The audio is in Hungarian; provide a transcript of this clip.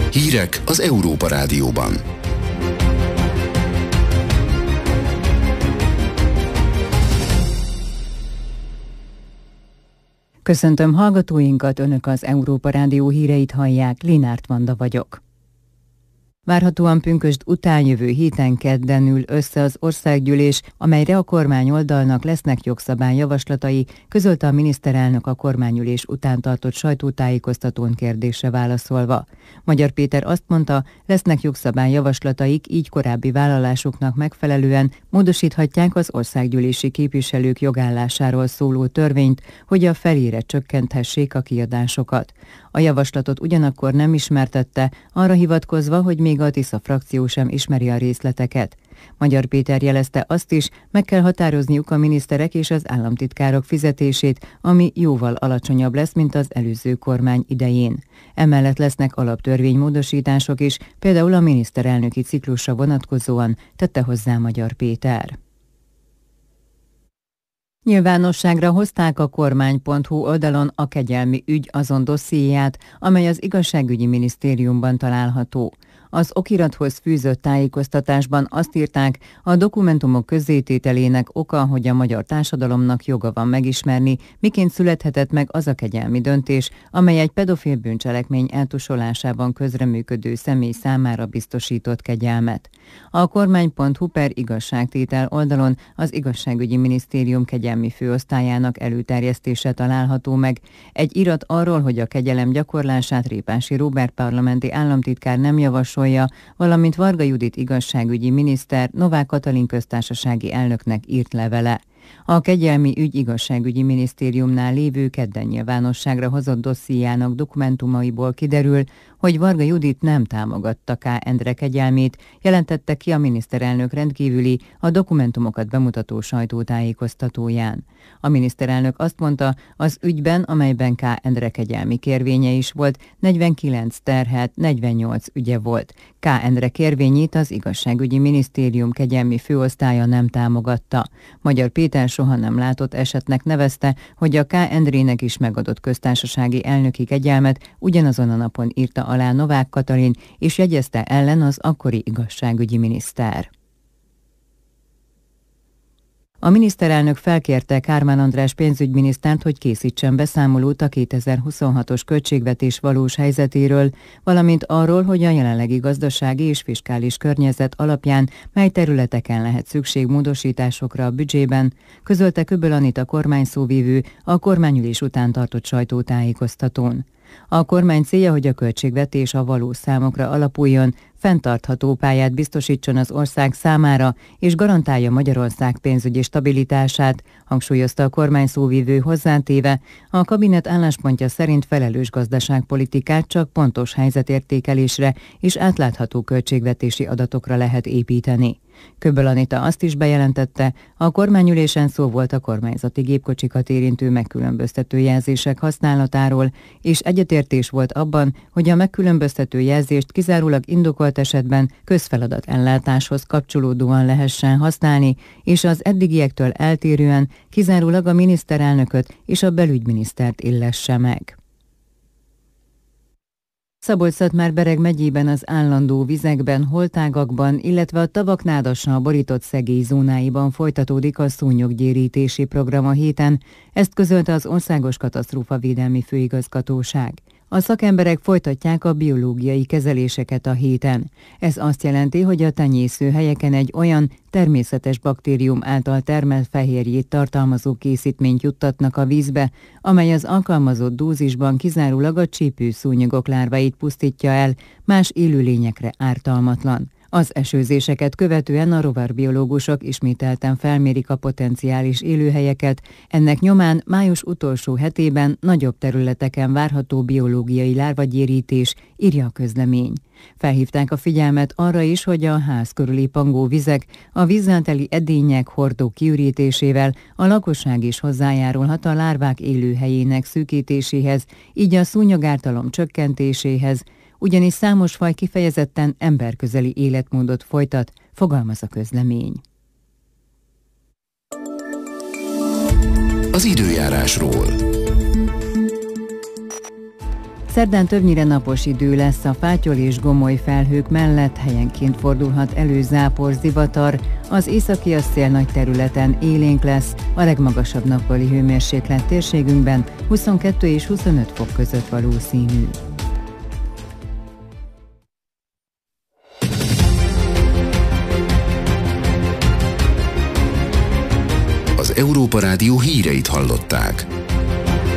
Hírek az Európa Rádióban. Köszöntöm hallgatóinkat, Önök az Európa Rádió híreit hallják, Linárt Vanda vagyok. Várhatóan pünkösd után jövő héten kedden ül össze az országgyűlés, amelyre a kormányoldalnak lesznek jogszabályjavaslatai, közölte a miniszterelnök a kormányülés után tartott sajtótájékoztatón kérdésre válaszolva. Magyar Péter azt mondta, lesznek jogszabályjavaslataik, így korábbi vállalásuknak megfelelően módosíthatják az országgyűlési képviselők jogállásáról szóló törvényt, hogy a felére csökkenthessék a kiadásokat. A javaslatot ugyanakkor nem ismertette, arra hivatkozva, hogy még a Tisza frakció sem ismeri a részleteket. Magyar Péter jelezte azt is, meg kell határozniuk a miniszterek és az államtitkárok fizetését, ami jóval alacsonyabb lesz, mint az előző kormány idején. Emellett lesznek alaptörvénymódosítások is, például a miniszterelnöki ciklusra vonatkozóan, tette hozzá Magyar Péter. Nyilvánosságra hozták a kormány.hu oldalon a kegyelmi ügy azon dossziéját, amely az igazságügyi minisztériumban található. Az okirathoz fűzött tájékoztatásban azt írták, a dokumentumok közzétételének oka, hogy a magyar társadalomnak joga van megismerni, miként születhetett meg az a kegyelmi döntés, amely egy pedofil bűncselekmény eltusolásában közreműködő személy számára biztosított kegyelmet. A kormány.hu per igazságtétel oldalon az igazságügyi minisztérium kegyelmi főosztályának előterjesztése található meg. Egy irat arról, hogy a kegyelem gyakorlását Répási Róbert parlamenti államtitkár nem javasolja, valamint Varga Judit igazságügyi miniszter Novák Katalin köztársasági elnöknek írt levele. A kegyelmi ügy igazságügyi minisztériumnál lévő kedden nyilvánosságra hozott dossziéjának dokumentumaiból kiderül, hogy Varga Judit nem támogatta K. Endre kegyelmét, jelentette ki a miniszterelnök rendkívüli, a dokumentumokat bemutató sajtótájékoztatóján. A miniszterelnök azt mondta, az ügyben, amelyben K. Endre kegyelmi kérvénye is volt, 49 terhelt, 48 ügye volt. K. Endre kérvényét az igazságügyi minisztérium kegyelmi főosztálya nem támogatta. Magyar Péter soha nem látott esetnek nevezte, hogy a K. Endrének is megadott köztársasági elnöki kegyelmet ugyanazon a napon írta alá Novák Katalin, és jegyezte ellen az akkori igazságügyi miniszter. A miniszterelnök felkérte Kármán András pénzügyminisztert, hogy készítsen beszámolót a 2026-os költségvetés valós helyzetéről, valamint arról, hogy a jelenlegi gazdasági és fiskális környezet alapján mely területeken lehet szükség módosításokra a büdzsében, közölte Köböl Anita kormányszóvivő a kormányülés után tartott sajtótájékoztatón. A kormány célja, hogy a költségvetés a valós számokra alapuljon, fenntartható pályát biztosítson az ország számára, és garantálja Magyarország pénzügyi stabilitását, hangsúlyozta a kormány szóvivő, hozzátéve, a kabinet álláspontja szerint felelős gazdaságpolitikát csak pontos helyzetértékelésre és átlátható költségvetési adatokra lehet építeni. Köböl Anita azt is bejelentette, a kormányülésen szó volt a kormányzati gépkocsikat érintő megkülönböztető jelzések használatáról, és egyetértés volt abban, hogy a megkülönböztető jelzést kizárólag indokolt esetben közfeladat ellátáshoz kapcsolódóan lehessen használni, és az eddigiektől eltérően kizárólag a miniszterelnököt és a belügyminisztert illesse meg. Szabolcs-Szatmár-Bereg megyében az állandó vizekben, holtágakban, illetve a tavak nádasra borított szegély zónáiban folytatódik a szúnyoggyérítési program a héten, ezt közölte az Országos Katasztrófavédelmi Főigazgatóság. A szakemberek folytatják a biológiai kezeléseket a héten. Ez azt jelenti, hogy a tenyészőhelyeken egy olyan természetes baktérium által termelt fehérjét tartalmazó készítményt juttatnak a vízbe, amely az alkalmazott dózisban kizárólag a csípőszúnyogok lárváit pusztítja el, más élőlényekre ártalmatlan. Az esőzéseket követően a rovarbiológusok ismételten felmérik a potenciális élőhelyeket, ennek nyomán május utolsó hetében nagyobb területeken várható biológiai lárvagyérítés, írja a közlemény. Felhívták a figyelmet arra is, hogy a ház körüli pangóvizek, a vízzel teli edények, hordók kiürítésével a lakosság is hozzájárulhat a lárvák élőhelyének szűkítéséhez, így a szúnyogártalom csökkentéséhez, ugyanis számos faj kifejezetten emberközeli életmódot folytat, fogalmaz a közlemény. Az időjárásról. Szerdán többnyire napos idő lesz, a fátyol és gomoly felhők mellett helyenként fordulhat elő zápor, zivatar, az északi szél nagy területen élénk lesz, a legmagasabb nappali hőmérséklet térségünkben 22 és 25 fok között valószínű. Az Európa Rádió híreit hallották.